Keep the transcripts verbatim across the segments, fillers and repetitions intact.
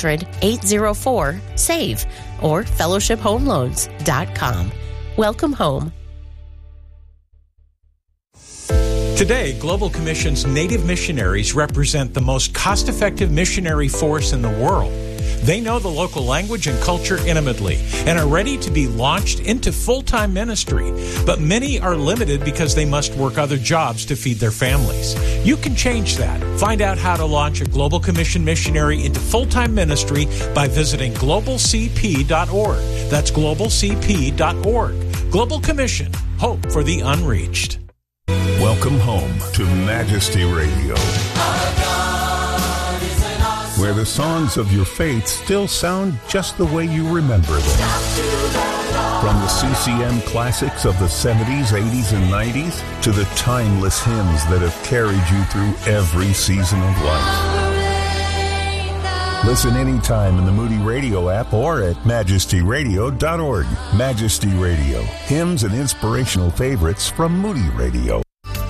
eight zero four, SAVE or fellowship home loans dot com. Welcome home. Today, Global Commission's Native missionaries represent the most cost-effective missionary force in the world. They know the local language and culture intimately and are ready to be launched into full-time ministry. But many are limited because they must work other jobs to feed their families. You can change that. Find out how to launch a Global Commission missionary into full-time ministry by visiting global c p dot org. That's global c p dot org. Global Commission, hope for the unreached. Welcome home to Majesty Radio, where the songs of your faith still sound just the way you remember them. From the C C M classics of the seventies, eighties, and nineties to the timeless hymns that have carried you through every season of life. Listen anytime in the Moody Radio app or at majesty radio dot org. Majesty Radio, hymns and inspirational favorites from Moody Radio.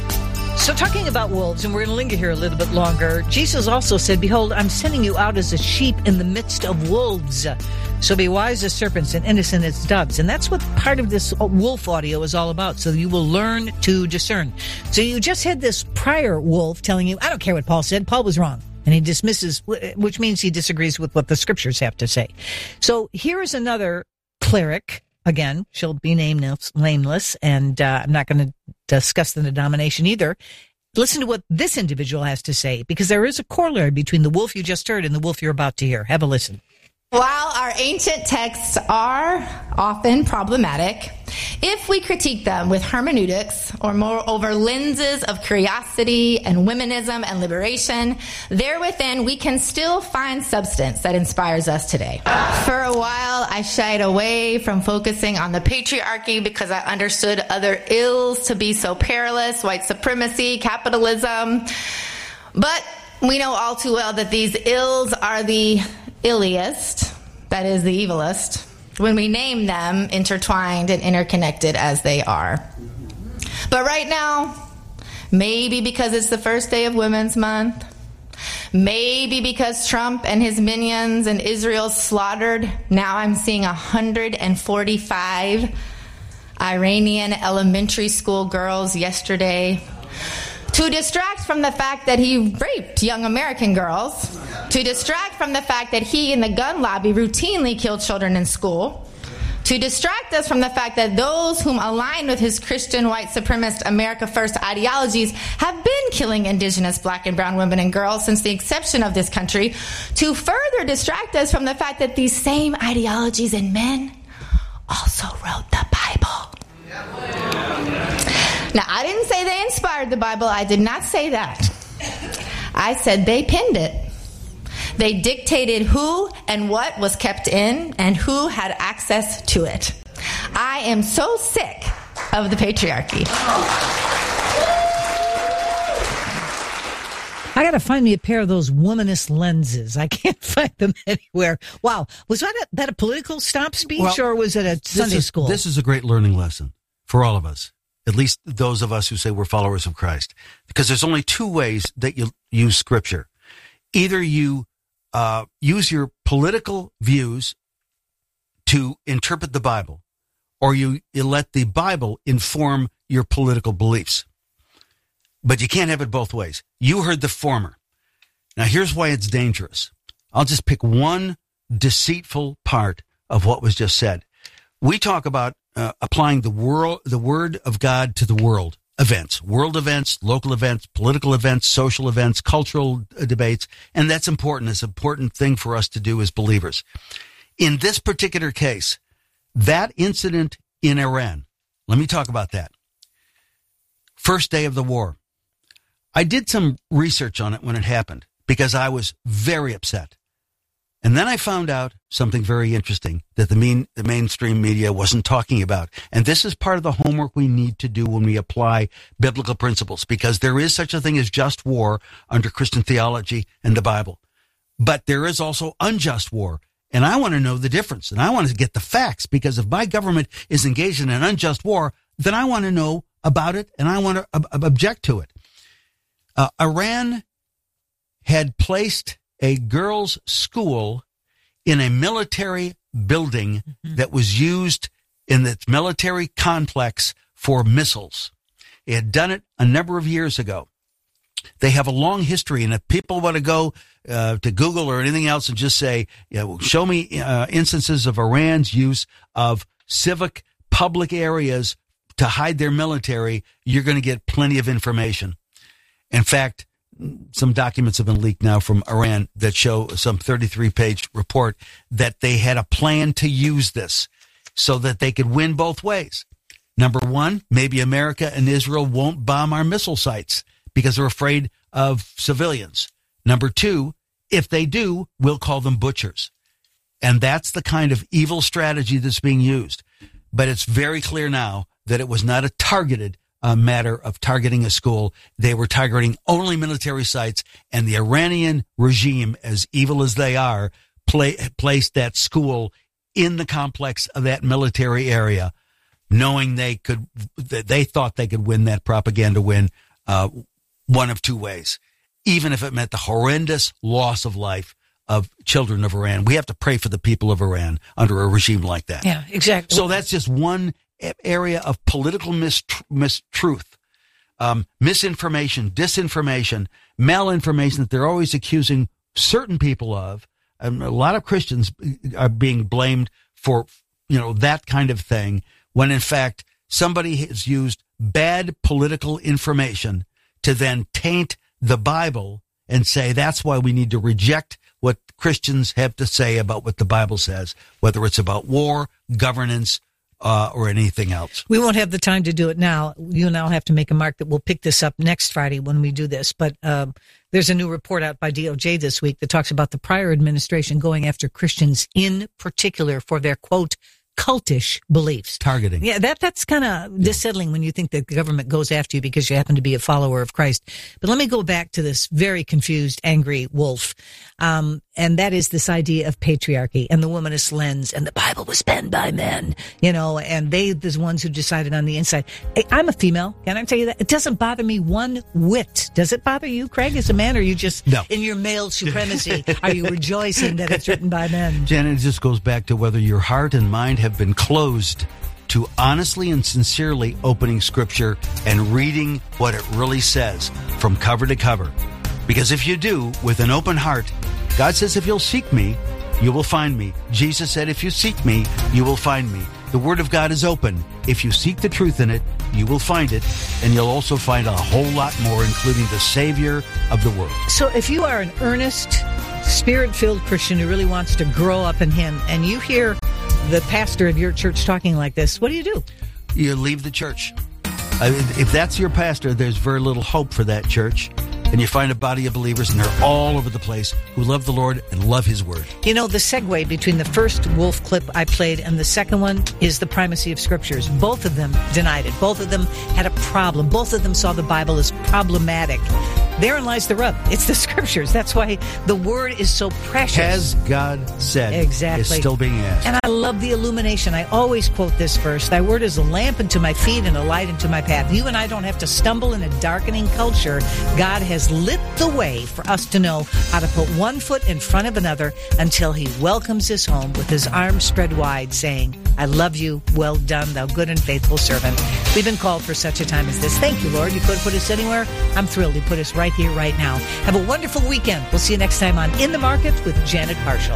So talking about wolves, and we're going to linger here a little bit longer, Jesus also said, "Behold, I'm sending you out as a sheep in the midst of wolves. So be wise as serpents and innocent as doves." And that's what part of this wolf audio is all about, so you will learn to discern. So you just had this prior wolf telling you, I don't care what Paul said, Paul was wrong. And he dismisses, which means he disagrees with what the scriptures have to say. So here is another cleric. Again, she'll be nameless, nameless, and uh, I'm not going to discuss the denomination either. Listen to what this individual has to say, because there is a corollary between the wolf you just heard and the wolf you're about to hear. Have a listen. While our ancient texts are often problematic, if we critique them with hermeneutics or moreover lenses of curiosity and womenism and liberation, there within we can still find substance that inspires us today. For a while, I shied away from focusing on the patriarchy because I understood other ills to be so perilous: white supremacy, capitalism. But we know all too well that these ills are the illiest, that is the evilest, when we name them intertwined and interconnected as they are. But right now, maybe because it's the first day of Women's Month, maybe because Trump and his minions and Israel slaughtered, now I'm seeing one hundred forty-five Iranian elementary school girls yesterday, to distract from the fact that he raped young American girls, to distract from the fact that he and the gun lobby routinely kill children in school, to distract us from the fact that those whom align with his Christian white supremacist America First ideologies have been killing indigenous black and brown women and girls since the inception of this country, to further distract us from the fact that these same ideologies and men also wrote the Bible. Now, I didn't say they inspired the Bible. I did not say that. I said they penned it. They dictated who and what was kept in and who had access to it. I am so sick of the patriarchy. I got to find me a pair of those womanist lenses. I can't find them anywhere. Wow. Was that a, that a political stop speech, well, or was it a Sunday is, school? This is a great learning lesson for all of us. At least those of us who say we're followers of Christ. Because there's only two ways that you use Scripture. Either you uh, use your political views to interpret the Bible, or you, you let the Bible inform your political beliefs. But you can't have it both ways. You heard the former. Now, here's why it's dangerous. I'll just pick one deceitful part of what was just said. We talk about Uh, applying the world, the word of God to the world events, world events, local events, political events, social events, cultural uh, debates. And that's important. It's an important thing for us to do as believers. In this particular case, that incident in Iran, let me talk about that. First day of the war. I did some research on it when it happened because I was very upset. And then I found out something very interesting that the, main, the mainstream media wasn't talking about. And this is part of the homework we need to do when we apply biblical principles, because there is such a thing as just war under Christian theology and the Bible. But there is also unjust war. And I want to know the difference. And I want to get the facts, because if my government is engaged in an unjust war, then I want to know about it and I want to ob- object to it. Uh, Iran had placed a girls' school in a military building mm-hmm. that was used in its military complex for missiles. It had done it a number of years ago. They have a long history, and if people want to go uh, to Google or anything else and just say, you know, show me uh, instances of Iran's use of civic public areas to hide their military, you're going to get plenty of information. In fact, some documents have been leaked now from Iran that show some thirty-three page report that they had a plan to use this so that they could win both ways. Number one, maybe America and Israel won't bomb our missile sites because they're afraid of civilians. Number two, if they do, we'll call them butchers. And that's the kind of evil strategy that's being used. But it's very clear now that it was not a targeted uh, matter of targeting a school. They were targeting only military sites, and the Iranian regime, as evil as they are, play, placed that school in the complex of that military area, knowing they could, they thought they could win that propaganda win uh, one of two ways, even if it meant the horrendous loss of life of children of Iran. We have to pray for the people of Iran under a regime like that. Yeah, exactly. So that's just one area of political mistr- mistruth, um, misinformation, disinformation, malinformation that they're always accusing certain people of. Um, a lot of Christians are being blamed for, you know, that kind of thing, when in fact somebody has used bad political information to then taint the Bible and say that's why we need to reject what Christians have to say about what the Bible says, whether it's about war, governance, uh, or anything else. We won't have the time to do it now. You and I'll have to make a mark that we'll pick this up next Friday when we do this. But um, there's a new report out by D O J this week that talks about the prior administration going after Christians in particular for their, quote, cultish beliefs. Targeting. Yeah, that that's kind of yeah. dissettling when you think that the government goes after you because you happen to be a follower of Christ. But let me go back to this very confused, angry wolf. Um, and that is this idea of patriarchy and the womanist lens, and the Bible was penned by men, you know, and they the ones who decided on the inside. Hey, I'm a female. Can I tell you that? It doesn't bother me one whit. Does it bother you, Craig, as a man, or are you just no. in your male supremacy? Are you rejoicing that it's written by men? Janet, it just goes back to whether your heart and mind have been closed to honestly and sincerely opening Scripture and reading what it really says from cover to cover. Because if you do, with an open heart, God says, if you'll seek me, you will find me. Jesus said, if you seek me, you will find me. The Word of God is open. If you seek the truth in it, you will find it, and you'll also find a whole lot more, including the Savior of the world. So if you are an earnest, Spirit-filled Christian who really wants to grow up in Him, and you hear the pastor of your church talking like this, what do you do? You leave the church. I mean, if that's your pastor, there's very little hope for that church. And you find a body of believers, and they're all over the place, who love the Lord and love His Word. You know, the segue between the first wolf clip I played and the second one is the primacy of Scriptures. Both of them denied it. Both of them had a problem. Both of them saw the Bible as problematic. Therein lies the rub. It's the Scriptures. That's why the Word is so precious. Has God said? Exactly. It's still being asked. And I love the illumination. I always quote this verse. Thy Word is a lamp unto my feet and a light unto my path. You and I don't have to stumble in a darkening culture. God has lit the way for us to know how to put one foot in front of another until He welcomes us home with His arms spread wide, saying, I love you. Well done, thou good and faithful servant. We've been called for such a time as this. Thank you, Lord. You could have put us anywhere. I'm thrilled you put us right here, right now. Have a wonderful weekend. We'll see you next time on In the Market with Janet Marshall.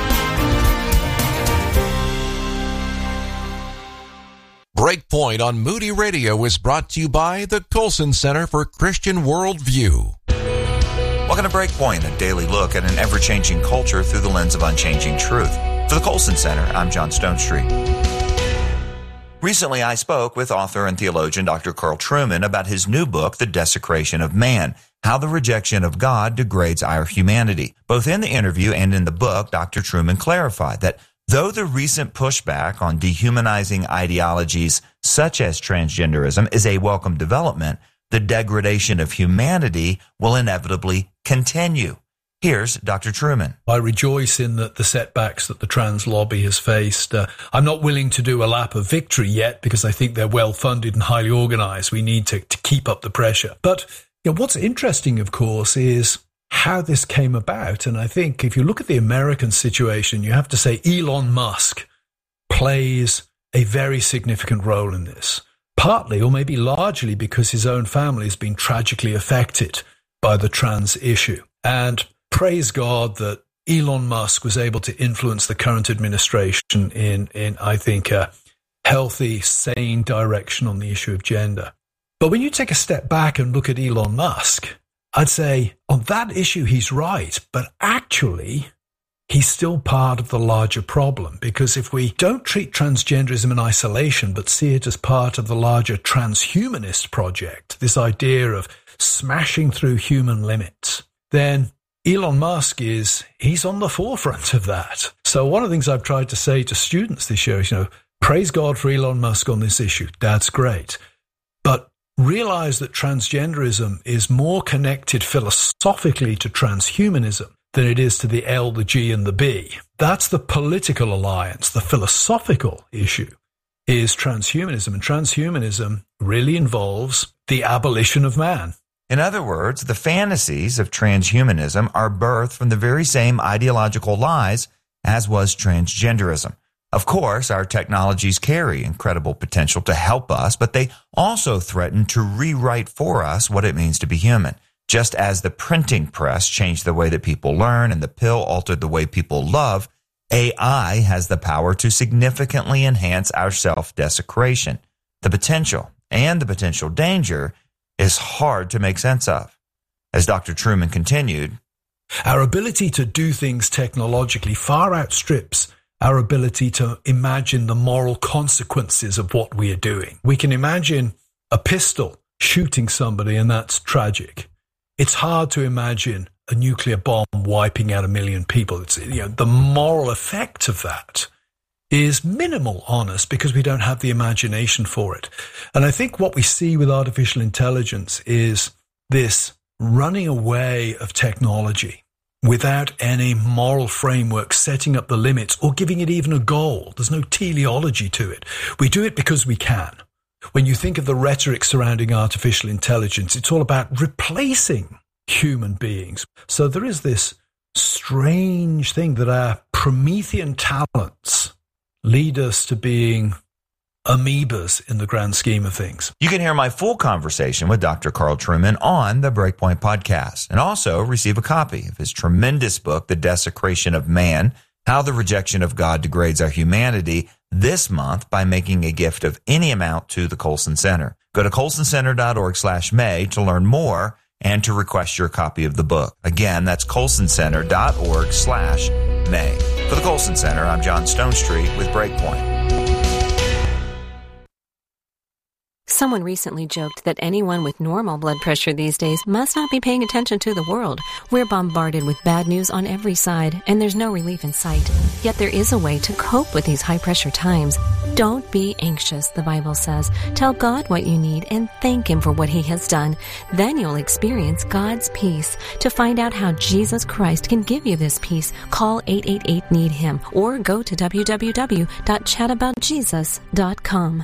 Breakpoint on Moody Radio is brought to you by the Colson Center for Christian Worldview. Welcome to Breakpoint, a daily look at an ever-changing culture through the lens of unchanging truth. For the Colson Center, I'm John Stonestreet. Recently, I spoke with author and theologian Doctor Carl Trueman about his new book, The Desecration of Man, How the Rejection of God Degrades Our Humanity. Both in the interview and in the book, Doctor Trueman clarified that though the recent pushback on dehumanizing ideologies such as transgenderism is a welcome development, the degradation of humanity will inevitably continue. Here's Doctor Trueman. I rejoice in the, the setbacks that the trans lobby has faced. Uh, I'm not willing to do a lap of victory yet because I think they're well-funded and highly organized. We need to, to keep up the pressure. But you know, what's interesting, of course, is how this came about. And I think if you look at the American situation, you have to say Elon Musk plays a very significant role in this, partly or maybe largely because his own family has been tragically affected by the trans issue. And praise God that Elon Musk was able to influence the current administration in, in I think, a healthy, sane direction on the issue of gender. But when you take a step back and look at Elon Musk, I'd say on that issue, he's right. But actually, he's still part of the larger problem, because if we don't treat transgenderism in isolation, but see it as part of the larger transhumanist project, this idea of smashing through human limits, then Elon Musk is, he's on the forefront of that. So one of the things I've tried to say to students this year is, you know, praise God for Elon Musk on this issue. That's great. But realize that transgenderism is more connected philosophically to transhumanism than it is to the L, the G, and the B. That's the political alliance. The philosophical issue is transhumanism, and transhumanism really involves the abolition of man. In other words, the fantasies of transhumanism are birthed from the very same ideological lies as was transgenderism. Of course, our technologies carry incredible potential to help us, but they also threaten to rewrite for us what it means to be human. Just as the printing press changed the way that people learn and the pill altered the way people love, A I has the power to significantly enhance our self-desecration. The potential and the potential danger is hard to make sense of. As Doctor Trueman continued, our ability to do things technologically far outstrips our ability to imagine the moral consequences of what we are doing. We can imagine a pistol shooting somebody, and that's tragic. It's hard to imagine a nuclear bomb wiping out a million people. It's, you know, the moral effect of that is minimal on us because we don't have the imagination for it. And I think what we see with artificial intelligence is this running away of technology without any moral framework setting up the limits or giving it even a goal. There's no teleology to it. We do it because we can. When you think of the rhetoric surrounding artificial intelligence, it's all about replacing human beings. So there is this strange thing that our Promethean talents lead us to being amoebas in the grand scheme of things. You can hear my full conversation with Doctor Carl Trueman on the Breakpoint podcast, and also receive a copy of his tremendous book, The Desecration of Man, How the Rejection of God Degrades Our Humanity, this month by making a gift of any amount to the Colson Center. Go to colsoncenter.org slash May to learn more and to request your copy of the book. Again, that's colsoncenter.org slash May. For the Colson Center, I'm John Stonestreet with Breakpoint. Someone recently joked that anyone with normal blood pressure these days must not be paying attention to the world. We're bombarded with bad news on every side, and there's no relief in sight. Yet there is a way to cope with these high-pressure times. Don't be anxious, the Bible says. Tell God what you need and thank Him for what He has done. Then you'll experience God's peace. To find out how Jesus Christ can give you this peace, call eight eight eight, need him or go to w w w dot chat about jesus dot com.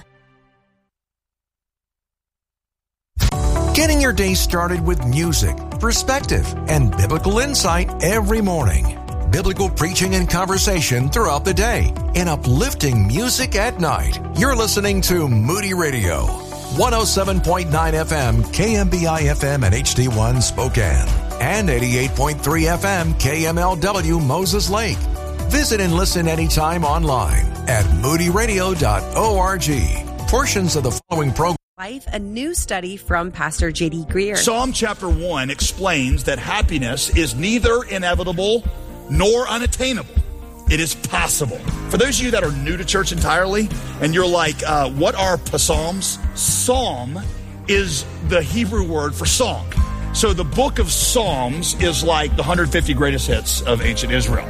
Getting your day started with music, perspective, and biblical insight every morning. Biblical preaching and conversation throughout the day, and uplifting music at night. You're listening to Moody Radio, one oh seven point nine F M, K M B I F M and H D one Spokane, and eighty-eight point three F M, K M L W Moses Lake. Visit and listen anytime online at moody radio dot org. Portions of the following program. Life, a new study from Pastor J D Greear. Psalm chapter one explains that happiness is neither inevitable nor unattainable. It is possible. For those of you that are new to church entirely, and you're like, uh, what are psalms? Psalm is the Hebrew word for song. So the book of Psalms is like the one hundred fifty greatest hits of ancient Israel.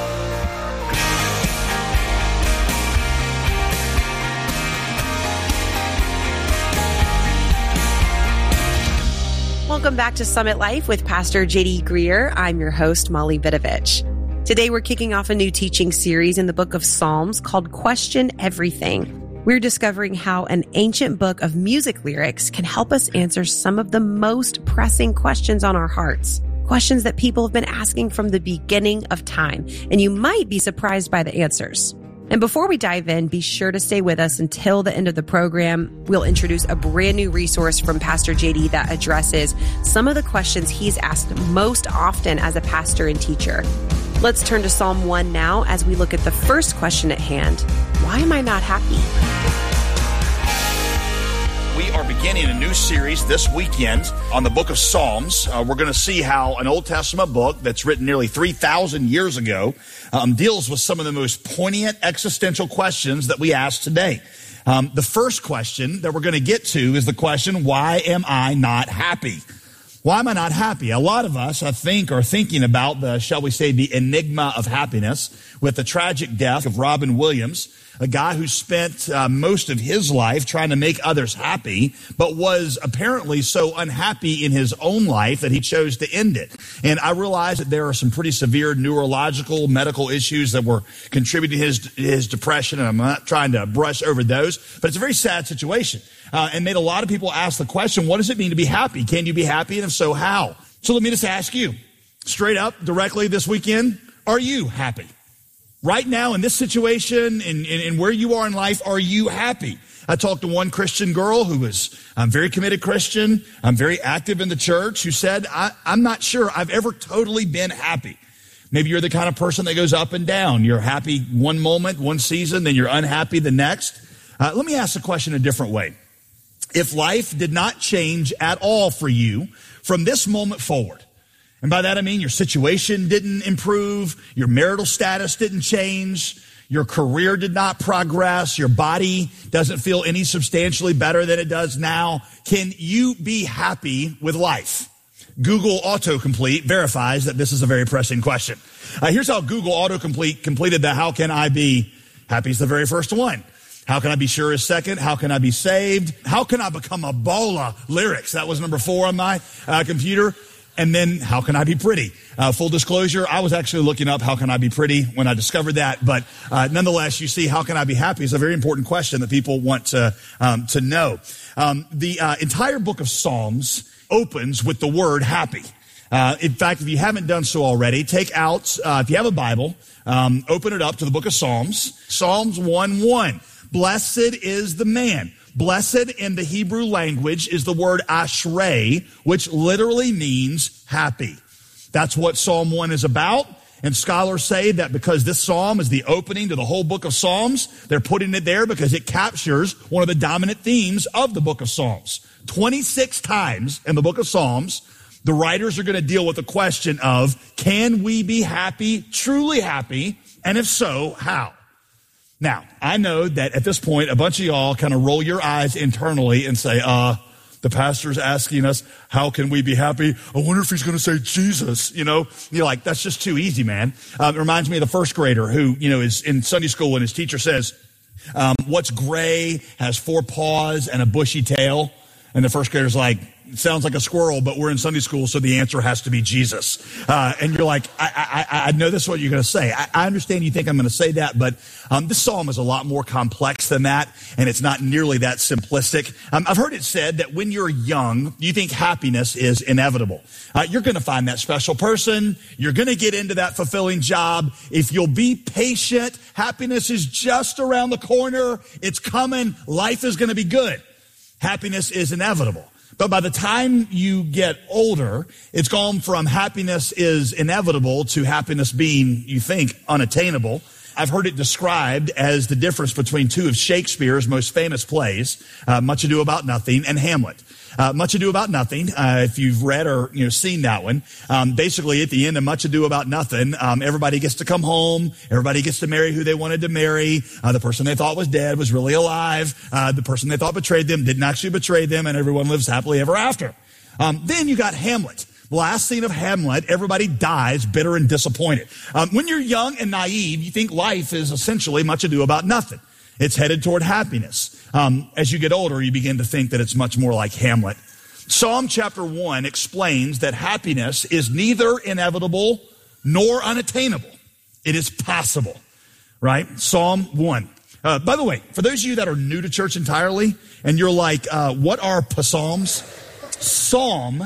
Welcome back to Summit Life with Pastor J D Greear. I'm your host, Molly Vidovich. Today, we're kicking off a new teaching series in the book of Psalms called Question Everything. We're discovering how an ancient book of music lyrics can help us answer some of the most pressing questions on our hearts. questions that people have been asking from the beginning of time, and you might be surprised by the answers. And before we dive in, be sure to stay with us until the end of the program. We'll introduce a brand new resource from Pastor J D that addresses some of the questions he's asked most often as a pastor and teacher. Let's turn to Psalm one now as we look at the first question at hand. Why am I not happy? We are beginning a new series this weekend on the book of Psalms. Uh, we're going to see how an Old Testament book that's written nearly three thousand years ago um, deals with some of the most poignant existential questions that we ask today. Um, the first question that we're going to get to is the question, why am I not happy? Why am I not happy? A lot of us, I think, are thinking about the, shall we say, the enigma of happiness with the tragic death of Robin Williams, a guy who spent uh, most of his life trying to make others happy, but was apparently so unhappy in his own life that he chose to end it. And I realize that there are some pretty severe neurological, medical issues that were contributing to his, his depression, and I'm not trying to brush over those, but it's a very sad situation. Uh, and made a lot of people ask the question, what does it mean to be happy? Can you be happy? And if so, how? So let me just ask you, straight up, directly this weekend, are you happy? Right now in this situation and, and, and where you are in life, are you happy? I talked to one Christian girl who was a very committed Christian, I'm very active in the church, who said, I, I'm not sure I've ever totally been happy. Maybe you're the kind of person that goes up and down. You're happy one moment, one season, then you're unhappy the next. Uh, let me ask the question a different way. If life did not change at all for you from this moment forward, and by that I mean your situation didn't improve, your marital status didn't change, your career did not progress, your body doesn't feel any substantially better than it does now, can you be happy with life? Google autocomplete verifies that this is a very pressing question. Uh, here's how Google autocomplete completed the how can I be happy is the very first one. How can I be sure is second? How can I be saved? How can I become a Bola lyrics? That was number four on my uh, computer. And then how can I be pretty? Uh, full disclosure, I was actually looking up how can I be pretty when I discovered that. But uh, nonetheless, you see how can I be happy is a very important question that people want to, um, to know. Um, the uh, entire book of Psalms opens with the word happy. Uh, in fact, if you haven't done so already, take out, uh, if you have a Bible, um, open it up to the book of Psalms. Psalms one one. Blessed is the man. Blessed in the Hebrew language is the word ashrei, which literally means happy. That's what Psalm one is about. And scholars say that because this psalm is the opening to the whole book of Psalms, they're putting it there because it captures one of the dominant themes of the book of Psalms. twenty-six times in the book of Psalms, the writers are going to deal with the question of, can we be happy, truly happy? And if so, how? Now, I know that at this point, a bunch of y'all kind of roll your eyes internally and say, uh, the pastor's asking us, how can we be happy? I wonder if he's going to say Jesus, you know? You're like, that's just too easy, man. Uh, it reminds me of the first grader who, you know, is in Sunday school and his teacher says, um, what's gray, has four paws and a bushy tail? And the first grader's like, it sounds like a squirrel, but we're in Sunday school, so the answer has to be Jesus. Uh, and you're like, I, I, I know this is what you're going to say. I, I understand you think I'm going to say that, but um, this psalm is a lot more complex than that, and it's not nearly that simplistic. Um, I've heard it said that when you're young, you think happiness is inevitable. Uh, you're going to find that special person. You're going to get into that fulfilling job. If you'll be patient, happiness is just around the corner. It's coming. Life is going to be good. Happiness is inevitable. But by the time you get older, it's gone from happiness is inevitable to happiness being, you think, unattainable. I've heard it described as the difference between two of Shakespeare's most famous plays, uh, Much Ado About Nothing and Hamlet. Uh, Much Ado About Nothing, uh, if you've read or, you know, seen that one, um, basically at the end of Much Ado About Nothing, um, everybody gets to come home. Everybody gets to marry who they wanted to marry. Uh, the person they thought was dead was really alive. Uh, the person they thought betrayed them didn't actually betray them, and everyone lives happily ever after. Um, then you got Hamlet. Last scene of Hamlet, everybody dies bitter and disappointed. Um, when you're young and naive, you think life is essentially much ado about nothing. It's headed toward happiness. Um, as you get older, you begin to think that it's much more like Hamlet. Psalm chapter one explains that happiness is neither inevitable nor unattainable. It is possible, right? Psalm one. Uh, by the way, for those of you that are new to church entirely, and you're like, uh, what are psalms? Psalm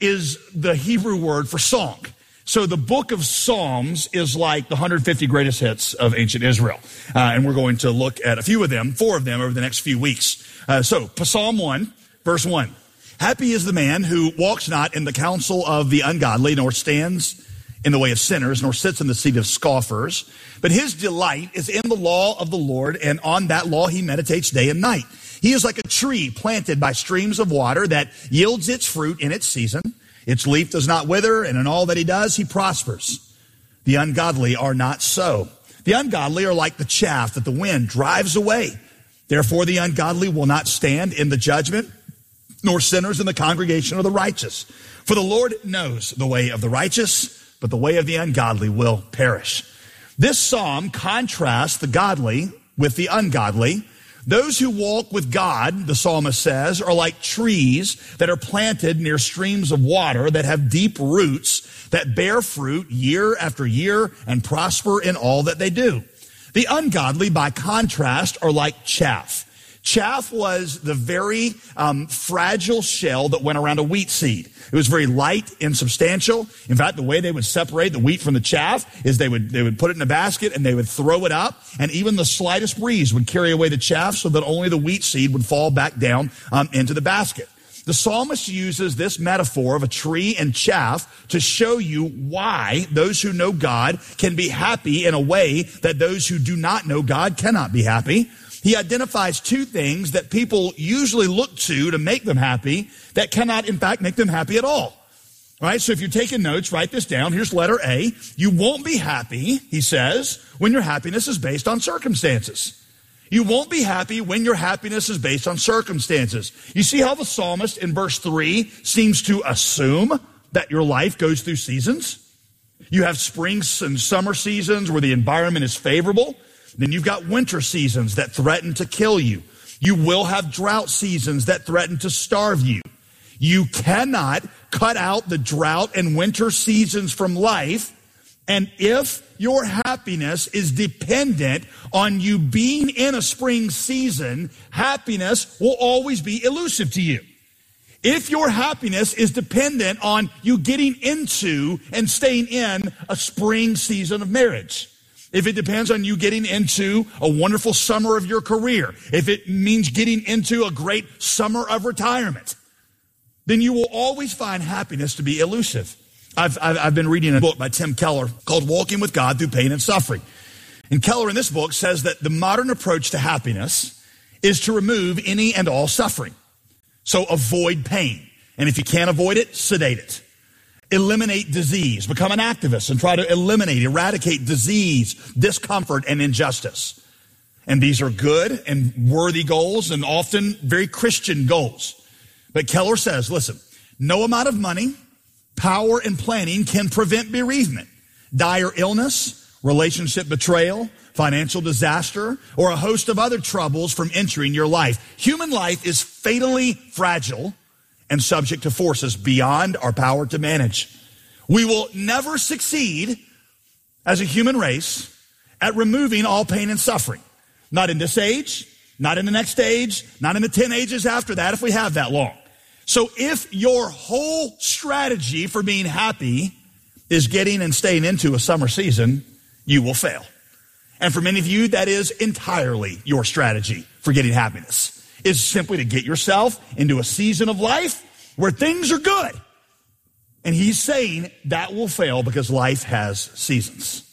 is the Hebrew word for song. So the book of Psalms is like the one hundred fifty greatest hits of ancient Israel. Uh, and we're going to look at a few of them, four of them over the next few weeks. Uh, so Psalm one, verse one. Happy is the man who walks not in the counsel of the ungodly, nor stands in the way of sinners, nor sits in the seat of scoffers. But his delight is in the law of the Lord, and on that law he meditates day and night. He is like a tree planted by streams of water that yields its fruit in its season. Its leaf does not wither, and in all that he does, he prospers. The ungodly are not so. The ungodly are like the chaff that the wind drives away. Therefore, the ungodly will not stand in the judgment, nor sinners in the congregation of the righteous. For the Lord knows the way of the righteous, but the way of the ungodly will perish. This psalm contrasts the godly with the ungodly. Those who walk with God, the psalmist says, are like trees that are planted near streams of water that have deep roots that bear fruit year after year and prosper in all that they do. The ungodly, by contrast, are like chaff. Chaff was the very um, fragile shell that went around a wheat seed. It was very light, insubstantial. In fact, the way they would separate the wheat from the chaff is they would they would put it in a basket and they would throw it up, and even the slightest breeze would carry away the chaff so that only the wheat seed would fall back down um, into the basket. The psalmist uses this metaphor of a tree and chaff to show you why those who know God can be happy in a way that those who do not know God cannot be happy. He identifies two things that people usually look to to make them happy that cannot, in fact, make them happy at all. All right, so if you're taking notes, write this down. Here's letter A. You won't be happy, he says, when your happiness is based on circumstances. You won't be happy when your happiness is based on circumstances. You see how the psalmist in verse three seems to assume that your life goes through seasons? You have spring and summer seasons where the environment is favorable. Then you've got winter seasons that threaten to kill you. You will have drought seasons that threaten to starve you. You cannot cut out the drought and winter seasons from life. And if your happiness is dependent on you being in a spring season, happiness will always be elusive to you. If your happiness is dependent on you getting into and staying in a spring season of marriage, if it depends on you getting into a wonderful summer of your career, if it means getting into a great summer of retirement, then you will always find happiness to be elusive. I've, I've, I've been reading a book by Tim Keller called Walking with God Through Pain and Suffering. And Keller in this book says that the modern approach to happiness is to remove any and all suffering. So avoid pain. And if you can't avoid it, sedate it. Eliminate disease. Become an activist and try to eliminate, eradicate disease, discomfort, and injustice. And these are good and worthy goals and often very Christian goals. But Keller says, listen, no amount of money, power, and planning can prevent bereavement, dire illness, relationship betrayal, financial disaster, or a host of other troubles from entering your life. Human life is fatally fragile and subject to forces beyond our power to manage. We will never succeed as a human race at removing all pain and suffering. Not in this age, not in the next age, not in the ten ages after that, if we have that long. So if your whole strategy for being happy is getting and staying into a summer season, you will fail. And for many of you, that is entirely your strategy for getting happiness. Is simply to get yourself into a season of life where things are good. And he's saying that will fail because life has seasons.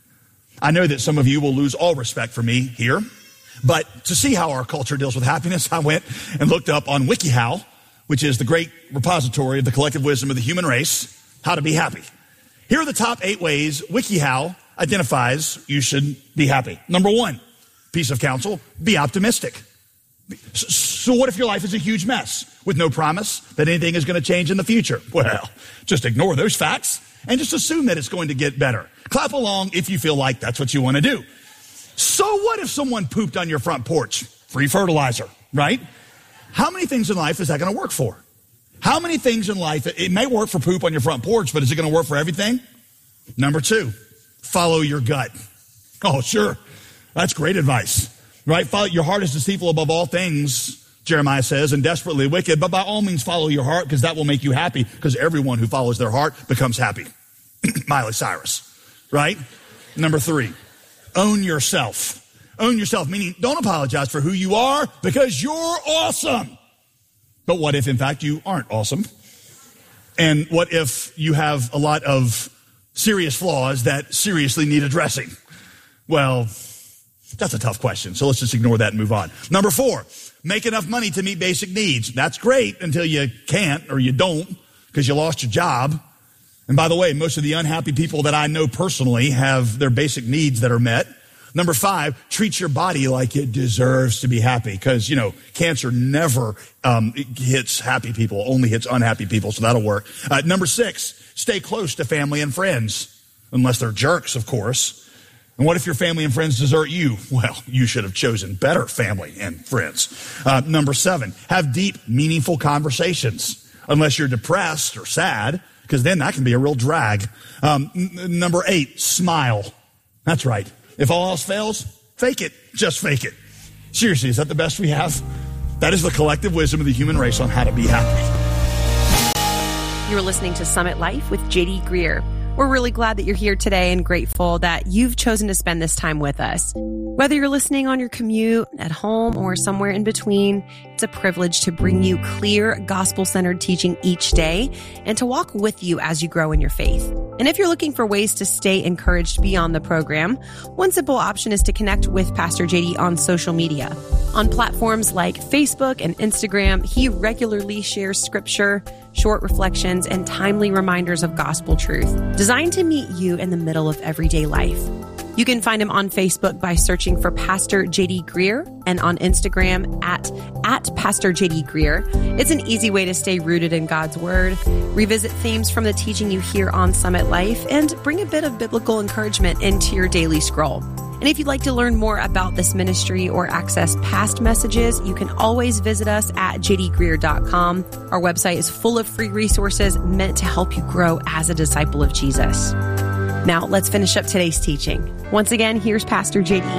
I know that some of you will lose all respect for me here, but to see how our culture deals with happiness, I went and looked up on WikiHow, which is the great repository of the collective wisdom of the human race, how to be happy. Here are the top eight ways WikiHow identifies you should be happy. Number one, piece of counsel, be optimistic. So what if your life is a huge mess with no promise that anything is going to change in the future? Well, just ignore those facts and just assume that it's going to get better. Clap along if you feel like that's what you want to do. So what if someone pooped on your front porch? Free fertilizer, right? How many things in life is that going to work for? How many things in life, it may work for poop on your front porch, but is it going to work for everything? Number two, follow your gut. Oh, sure. That's great advice. Right? Follow, your heart is deceitful above all things. Jeremiah says, and desperately wicked, but by all means follow your heart because that will make you happy because everyone who follows their heart becomes happy. Miley Cyrus, right? Number three, own yourself. Own yourself, meaning don't apologize for who you are because you're awesome. But what if, in fact, you aren't awesome? And what if you have a lot of serious flaws that seriously need addressing? Well, that's a tough question, so let's just ignore that and move on. Number four, make enough money to meet basic needs. That's great until you can't or you don't because you lost your job. And by the way, most of the unhappy people that I know personally have their basic needs that are met. Number five, treat your body like it deserves to be happy because, you know, cancer never um, hits happy people, only hits unhappy people, so that'll work. Uh, number six, stay close to family and friends, unless they're jerks, of course. And what if your family and friends desert you? Well, you should have chosen better family and friends. Uh, number seven, have deep, meaningful conversations, unless you're depressed or sad, because then that can be a real drag. Um, n- number eight, smile. That's right. If all else fails, fake it. Just fake it. Seriously, is that the best we have? That is the collective wisdom of the human race on how to be happy. You're listening to Summit Life with J D Greear. We're really glad that you're here today and grateful that you've chosen to spend this time with us. Whether you're listening on your commute, at home, or somewhere in between, it's a privilege to bring you clear, gospel-centered teaching each day and to walk with you as you grow in your faith. And if you're looking for ways to stay encouraged beyond the program, one simple option is to connect with Pastor J D on social media. On platforms like Facebook and Instagram, he regularly shares scripture, short reflections, and timely reminders of gospel truth, designed to meet you in the middle of everyday life. You can find him on Facebook by searching for Pastor J D Greear and on Instagram at, at Pastor J D Greear. It's an easy way to stay rooted in God's Word, revisit themes from the teaching you hear on Summit Life, and bring a bit of biblical encouragement into your daily scroll. And if you'd like to learn more about this ministry or access past messages, you can always visit us at j d greear dot com. Our website is full of free resources meant to help you grow as a disciple of Jesus. Now, let's finish up today's teaching. Once again, here's Pastor J D.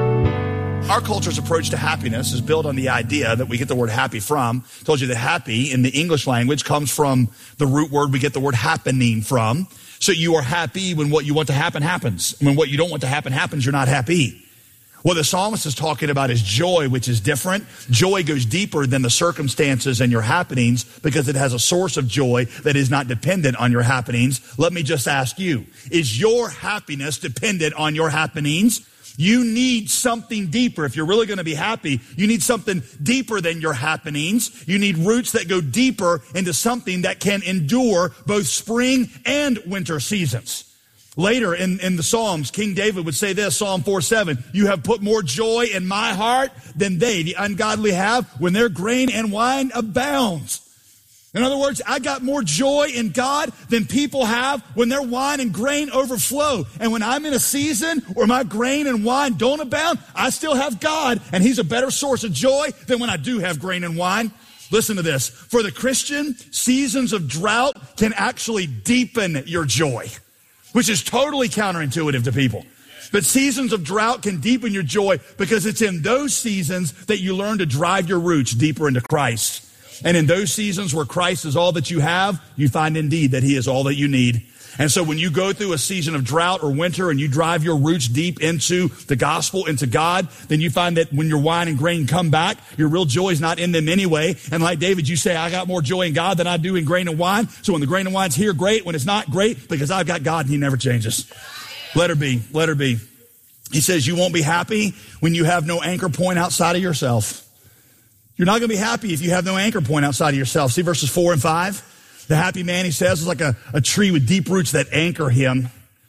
Our culture's approach to happiness is built on the idea that we get the word happy from. I told you that happy in the English language comes from the root word we get the word happening from. So you are happy when what you want to happen happens. When what you don't want to happen happens, you're not happy. What the psalmist is talking about is joy, which is different. Joy goes deeper than the circumstances and your happenings because it has a source of joy that is not dependent on your happenings. Let me just ask you, is your happiness dependent on your happenings? You need something deeper. If you're really going to be happy, you need something deeper than your happenings. You need roots that go deeper into something that can endure both spring and winter seasons. Later in, in the Psalms, King David would say this, Psalm four seven, you have put more joy in my heart than they, the ungodly, have when their grain and wine abounds. In other words, I got more joy in God than people have when their wine and grain overflow. And when I'm in a season where my grain and wine don't abound, I still have God, and He's a better source of joy than when I do have grain and wine. Listen to this. For the Christian, seasons of drought can actually deepen your joy, which is totally counterintuitive to people. But seasons of drought can deepen your joy because it's in those seasons that you learn to drive your roots deeper into Christ. And in those seasons where Christ is all that you have, you find indeed that He is all that you need. And so when you go through a season of drought or winter and you drive your roots deep into the gospel, into God, then you find that when your wine and grain come back, your real joy is not in them anyway. And like David, you say, I got more joy in God than I do in grain and wine. So when the grain and wine's here, great. When it's not, great, because I've got God and He never changes. Let her be. Let her be. He says you won't be happy when you have no anchor point outside of yourself. You're not going to be happy if you have no anchor point outside of yourself. See verses four and five? The happy man, he says, is like a, a tree with deep roots that anchor him.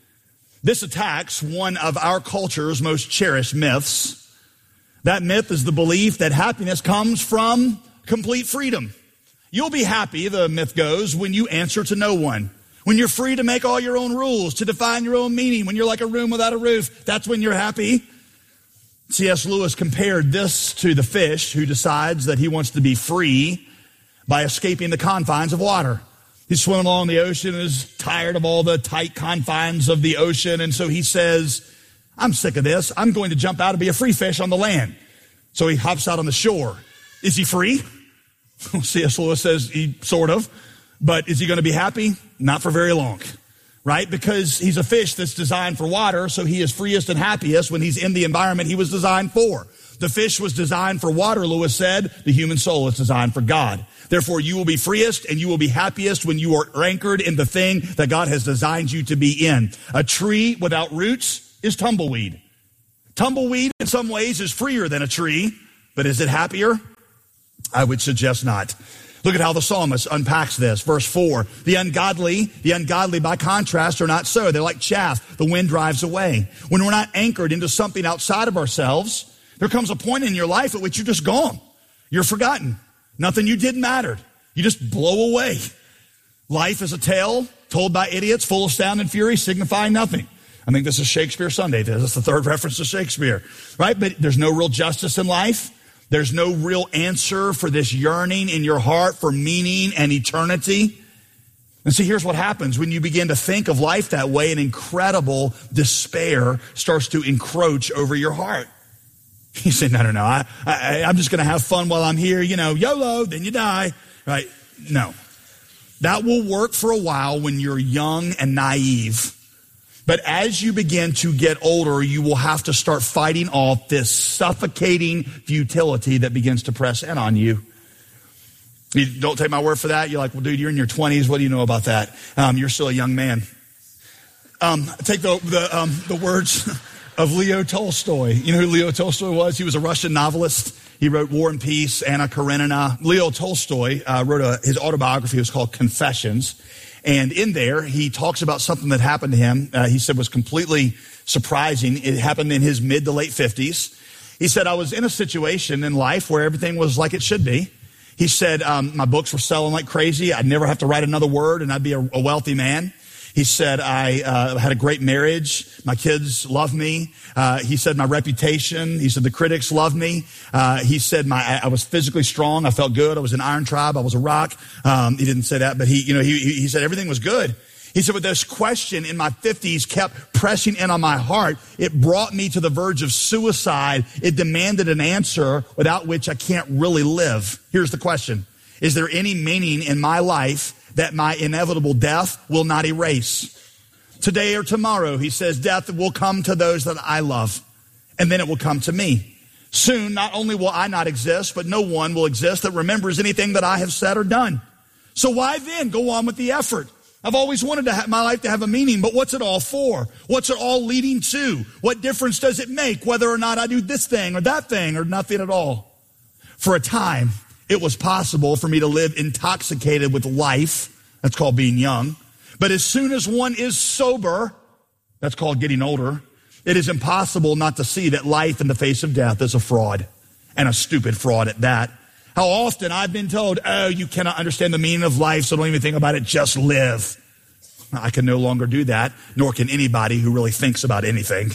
This attacks one of our culture's most cherished myths. That myth is the belief that happiness comes from complete freedom. You'll be happy, the myth goes, when you answer to no one. When you're free to make all your own rules, to define your own meaning. When you're like a room without a roof, that's when you're happy. C S Lewis compared this to the fish who decides that he wants to be free by escaping the confines of water. He's swimming along the ocean and is tired of all the tight confines of the ocean. And so he says, I'm sick of this. I'm going to jump out and be a free fish on the land. So he hops out on the shore. Is he free? C S Lewis says he sort of. But is he going to be happy? Not for very long, right? Because he's a fish that's designed for water, so he is freest and happiest when he's in the environment he was designed for. The fish was designed for water, Lewis said. The human soul is designed for God. Therefore, you will be freest and you will be happiest when you are anchored in the thing that God has designed you to be in. A tree without roots is tumbleweed. Tumbleweed, in some ways, is freer than a tree, but is it happier? I would suggest not. Look at how the psalmist unpacks this. Verse four, the ungodly, the ungodly by contrast are not so. They're like chaff the wind drives away. When we're not anchored into something outside of ourselves, there comes a point in your life at which you're just gone. You're forgotten. Nothing you did mattered. You just blow away. Life is a tale told by idiots, full of sound and fury, signifying nothing. I think this is Shakespeare Sunday. This is the third reference to Shakespeare, right? But there's no real justice in life. There's no real answer for this yearning in your heart for meaning and eternity. And see, here's what happens when you begin to think of life that way. An incredible despair starts to encroach over your heart. You say, no, no, no, I, I, I'm just going to have fun while I'm here. You know, YOLO, then you die, right? No. That will work for a while when you're young and naive. But as you begin to get older, you will have to start fighting off this suffocating futility that begins to press in on you. You don't take my word for that. You're like, well, dude, you're in your twenties. What do you know about that? Um, you're still a young man. Um, take the the, um, the words of Leo Tolstoy. You know who Leo Tolstoy was? He was a Russian novelist. He wrote War and Peace, Anna Karenina. Leo Tolstoy uh, wrote a, his autobiography. It was called Confessions. And in there, he talks about something that happened to him. Uh, he said was completely surprising. It happened in his mid to late fifties. He said, I was in a situation in life where everything was like it should be. He said, um, my books were selling like crazy. I'd never have to write another word and I'd be a, a wealthy man. He said, I uh, had a great marriage. My kids love me. Uh, he said, my reputation. He said, the critics love me. Uh, he said, my I was physically strong. I felt good. I was an iron tribe. I was a rock. Um, he didn't say that, but he, you know, he, he said everything was good. He said, but this question in my fifties kept pressing in on my heart. It brought me to the verge of suicide. It demanded an answer without which I can't really live. Here's the question. Is there any meaning in my life that my inevitable death will not erase? Today or tomorrow, he says, death will come to those that I love, and then it will come to me. Soon, not only will I not exist, but no one will exist that remembers anything that I have said or done. So why then go on with the effort? I've always wanted to have my life to have a meaning, but what's it all for? What's it all leading to? What difference does it make whether or not I do this thing or that thing or nothing at all? For a time, it was possible for me to live intoxicated with life. That's called being young. But as soon as one is sober, that's called getting older, it is impossible not to see that life in the face of death is a fraud, and a stupid fraud at that. How often I've been told, oh, you cannot understand the meaning of life, so don't even think about it, just live. I can no longer do that, nor can anybody who really thinks about anything.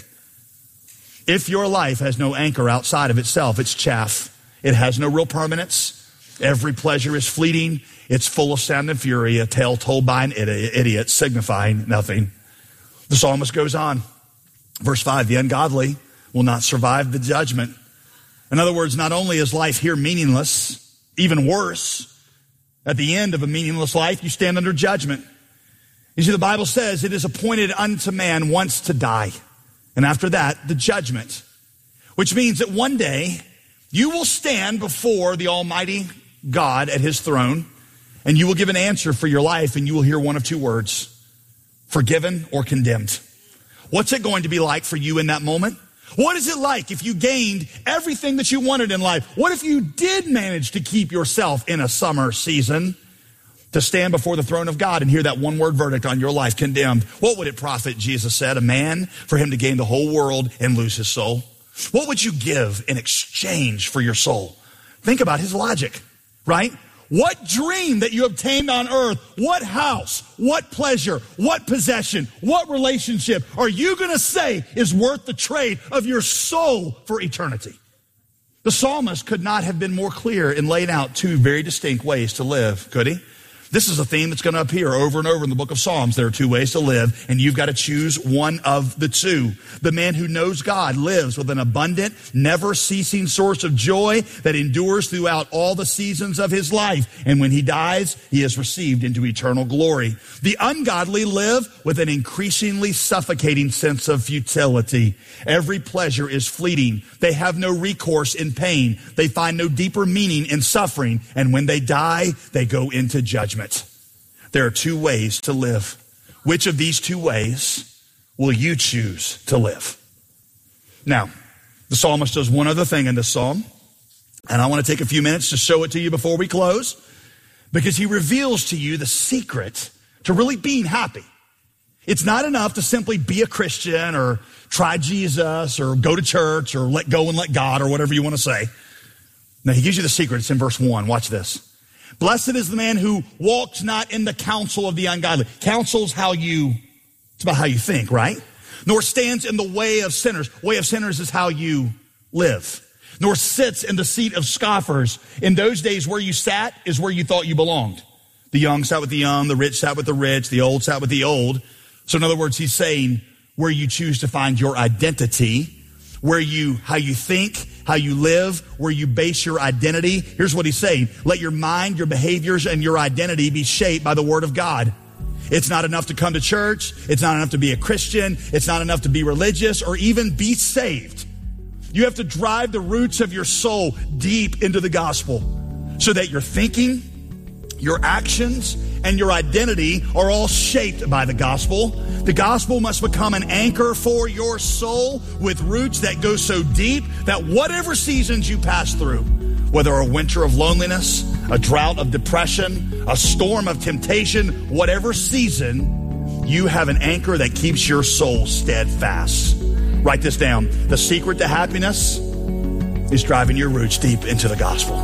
If your life has no anchor outside of itself, it's chaff. It has no real permanence. Every pleasure is fleeting. It's full of sound and fury, a tale told by an idiot, signifying nothing. The psalmist goes on. Verse five, the ungodly will not survive the judgment. In other words, not only is life here meaningless, even worse, at the end of a meaningless life, you stand under judgment. You see, the Bible says it is appointed unto man once to die. And after that, the judgment. Which means that one day, you will stand before the Almighty God at his throne, and you will give an answer for your life, and you will hear one of two words: forgiven or condemned. What's it going to be like for you in that moment? What is it like if you gained everything that you wanted in life? What if you did manage to keep yourself in a summer season to stand before the throne of God and hear that one word verdict on your life, condemned? What would it profit, Jesus said, a man for him to gain the whole world and lose his soul? What would you give in exchange for your soul? Think about his logic, right? What dream that you obtained on earth, what house, what pleasure, what possession, what relationship are you going to say is worth the trade of your soul for eternity? The psalmist could not have been more clear in laying out two very distinct ways to live, could he? This is a theme that's going to appear over and over in the book of Psalms. There are two ways to live, and you've got to choose one of the two. The man who knows God lives with an abundant, never-ceasing source of joy that endures throughout all the seasons of his life. And when he dies, he is received into eternal glory. The ungodly live with an increasingly suffocating sense of futility. Every pleasure is fleeting. They have no recourse in pain. They find no deeper meaning in suffering. And when they die, they go into judgment. There are two ways to live. Which of these two ways will you choose to live? Now, the psalmist does one other thing in this psalm, and I want to take a few minutes to show it to you before we close, because he reveals to you the secret to really being happy. It's not enough to simply be a Christian or try Jesus or go to church or let go and let God or whatever you want to say. Now, he gives you the secret. It's in verse one. Watch this. Blessed is the man who walks not in the counsel of the ungodly. Counsel's how you, it's about how you think, right? Nor stands in the way of sinners. Way of sinners is how you live. Nor sits in the seat of scoffers. In those days, where you sat is where you thought you belonged. The young sat with the young, the rich sat with the rich, the old sat with the old. So in other words, he's saying where you choose to find your identity, where you, how you think, how you live, where you base your identity. Here's what he's saying. Let your mind, your behaviors, and your identity be shaped by the word of God. It's not enough to come to church. It's not enough to be a Christian. It's not enough to be religious or even be saved. You have to drive the roots of your soul deep into the gospel so that your thinking, your actions, and your identity are all shaped by the gospel. The gospel must become an anchor for your soul with roots that go so deep that whatever seasons you pass through, whether a winter of loneliness, a drought of depression, a storm of temptation, whatever season, you have an anchor that keeps your soul steadfast. Write this down. The secret to happiness is driving your roots deep into the gospel.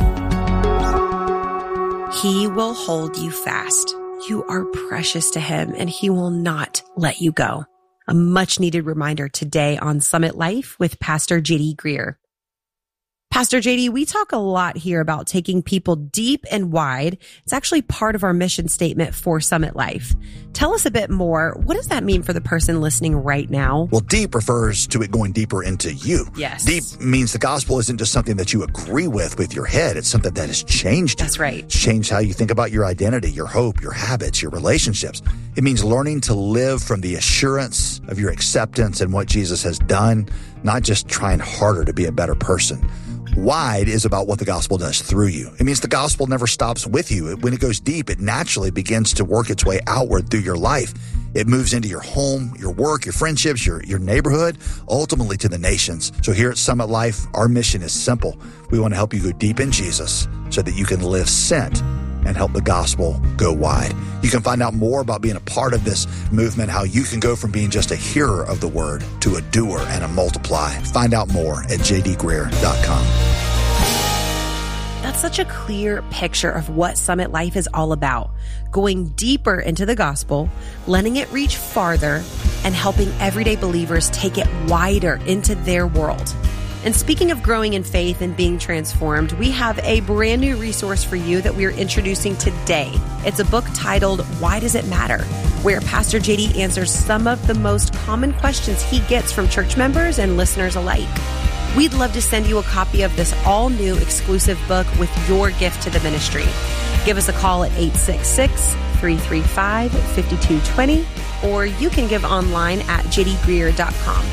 He will hold you fast. You are precious to him, and he will not let you go. A much needed reminder today on Summit Life with Pastor J D Greear. Pastor J D, we talk a lot here about taking people deep and wide. It's actually part of our mission statement for Summit Life. Tell us a bit more. What does that mean for the person listening right now? Well, deep refers to it going deeper into you. Yes. Deep means the gospel isn't just something that you agree with with your head. It's something that has changed you. That's right. It's changed how you think about your identity, your hope, your habits, your relationships. It means learning to live from the assurance of your acceptance and what Jesus has done, not just trying harder to be a better person. Wide is about what the gospel does through you. It means the gospel never stops with you. When it goes deep, it naturally begins to work its way outward through your life. It moves into your home, your work, your friendships, your, your neighborhood, ultimately to the nations. So here at Summit Life, our mission is simple. We want to help you go deep in Jesus so that you can live sent and help the gospel go wide. You can find out more about being a part of this movement, how you can go from being just a hearer of the word to a doer and a multiply. Find out more at j d greear dot com. That's such a clear picture of what Summit Life is all about. Going deeper into the gospel, letting it reach farther, and helping everyday believers take it wider into their world. And speaking of growing in faith and being transformed, we have a brand new resource for you that we're introducing today. It's a book titled, Why Does It Matter?, where Pastor J D answers some of the most common questions he gets from church members and listeners alike. We'd love to send you a copy of this all-new exclusive book with your gift to the ministry. Give us a call at eight six six, three three five, five two two zero, or you can give online at j d greear dot com.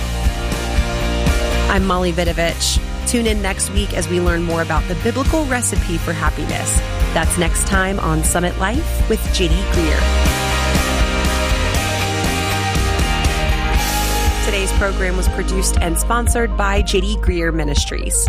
I'm Molly Vidovich. Tune in next week as we learn more about the biblical recipe for happiness. That's next time on Summit Life with J D Greear. Today's program was produced and sponsored by J D Greear Ministries.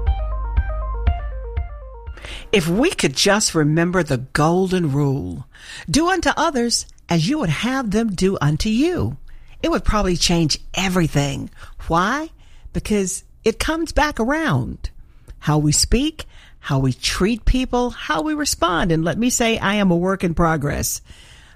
If we could just remember the golden rule, do unto others as you would have them do unto you, it would probably change everything. Why? Because it comes back around. How we speak, how we treat people, how we respond. And let me say, I am a work in progress.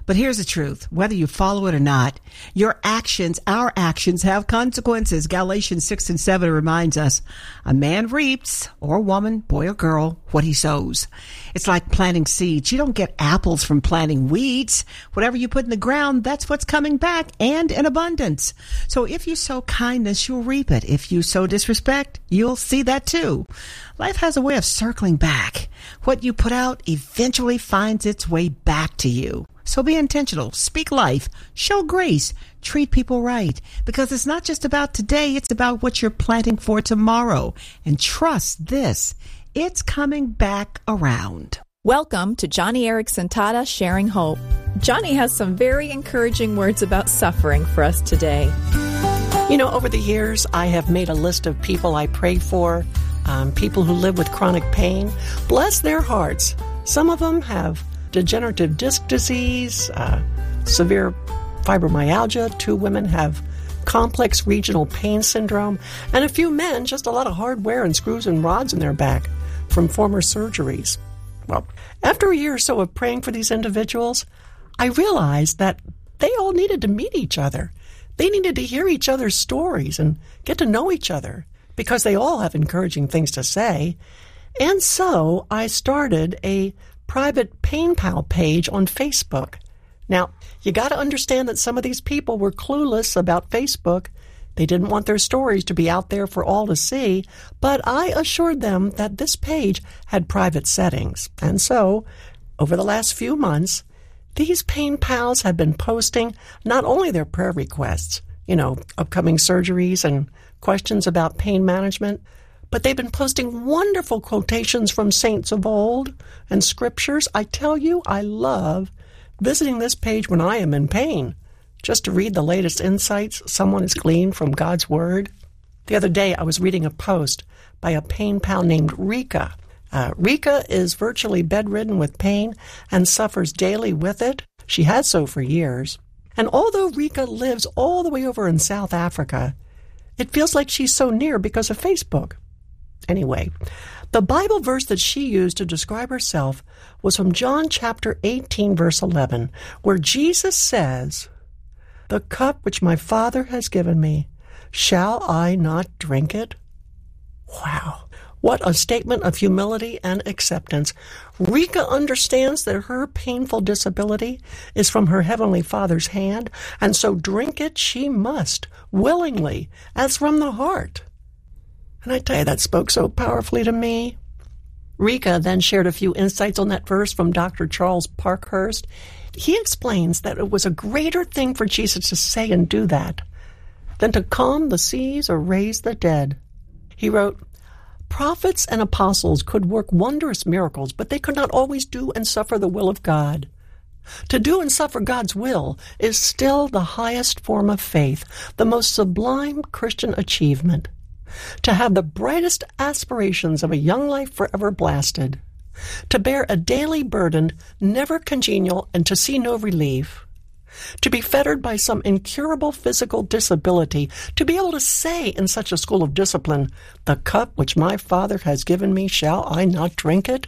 But here's the truth. Whether you follow it or not, your actions, our actions, have consequences. Galatians six and seven reminds us, a man reaps, or a woman, boy or girl, what he sows. It's like planting seeds. You don't get apples from planting weeds. Whatever you put in the ground, that's what's coming back, and in abundance. So if you sow kindness, you'll reap it. If you sow disrespect, you'll see that too. Life has a way of circling back. What you put out eventually finds its way back to you. So be intentional, speak life, show grace, treat people right. Because it's not just about today, it's about what you're planting for tomorrow. And trust this, it's coming back around. Welcome to Johnny Erickson Tata Sharing Hope. Johnny has some very encouraging words about suffering for us today. You know, over the years, I have made a list of people I pray for, um, people who live with chronic pain. Bless their hearts. Some of them have degenerative disc disease, uh, severe fibromyalgia. Two women have complex regional pain syndrome. And a few men, just a lot of hardware and screws and rods in their back from former surgeries. Well, after a year or so of praying for these individuals, I realized that they all needed to meet each other. They needed to hear each other's stories and get to know each other because they all have encouraging things to say. And so I started a private Pain Pal page on Facebook. Now, you got to understand that some of these people were clueless about Facebook. They didn't want their stories to be out there for all to see, but I assured them that this page had private settings. And so, over the last few months, these Pain Pals have been posting not only their prayer requests, you know, upcoming surgeries and questions about pain management, but they've been posting wonderful quotations from saints of old and scriptures. I tell you, I love visiting this page when I am in pain, just to read the latest insights someone has gleaned from God's Word. The other day, I was reading a post by a pain pal named Rika. Uh, Rika is virtually bedridden with pain and suffers daily with it. She has so for years. And although Rika lives all the way over in South Africa, it feels like she's so near because of Facebook. Anyway, the Bible verse that she used to describe herself was from John chapter eighteen, verse eleven, where Jesus says, "The cup which my Father has given me, shall I not drink it?" Wow. What a statement of humility and acceptance. Rika understands that her painful disability is from her Heavenly Father's hand, and so drink it she must, willingly, as from the heart. And I tell you, that spoke so powerfully to me. Rika then shared a few insights on that verse from Doctor Charles Parkhurst. He explains that it was a greater thing for Jesus to say and do that than to calm the seas or raise the dead. He wrote, "Prophets and apostles could work wondrous miracles, but they could not always do and suffer the will of God. To do and suffer God's will is still the highest form of faith, the most sublime Christian achievement. To have the brightest aspirations of a young life forever blasted, to bear a daily burden never congenial and to see no relief, to be fettered by some incurable physical disability, to be able to say in such a school of discipline, 'The cup which my Father has given me, shall I not drink it?'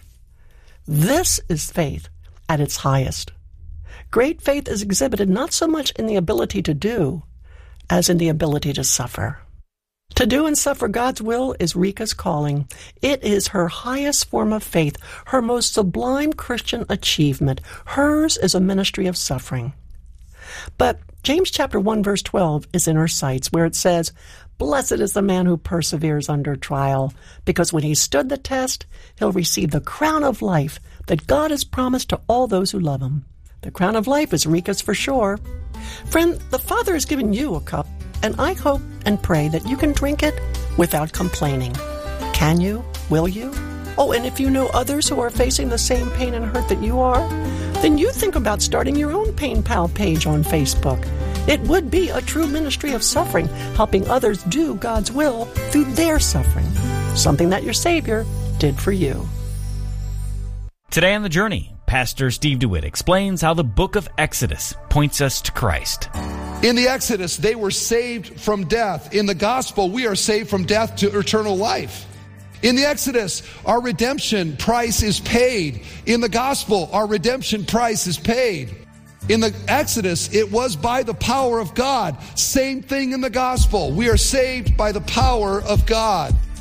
This is faith at its highest. Great faith is exhibited not so much in the ability to do as in the ability to suffer. To do and suffer God's will is Rika's calling. It is her highest form of faith, her most sublime Christian achievement. Hers is a ministry of suffering. But James chapter one verse twelve is in her sights, where it says, 'Blessed is the man who perseveres under trial, because when he stood the test, he'll receive the crown of life that God has promised to all those who love him.' The crown of life is Rika's for sure. Friend, the Father has given you a cup, and I hope and pray that you can drink it without complaining. Can you? Will you? Oh, and if you know others who are facing the same pain and hurt that you are, then you think about starting your own Pain Pal page on Facebook. It would be a true ministry of suffering, helping others do God's will through their suffering, something that your Savior did for you. Today on The Journey, Pastor Steve DeWitt explains how the book of Exodus points us to Christ. In the Exodus, they were saved from death. In the gospel, we are saved from death to eternal life. In the Exodus, our redemption price is paid. In the gospel, our redemption price is paid. In the Exodus, it was by the power of God. Same thing in the gospel. We are saved by the power of God.